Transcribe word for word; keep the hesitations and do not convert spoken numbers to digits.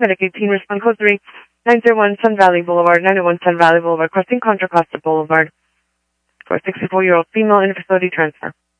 Medicaid team respond code three nine zero one Sun Valley Boulevard, nine oh one Sun Valley Boulevard, crossing Contra Costa Boulevard for a sixty-four-year-old female in a facility transfer.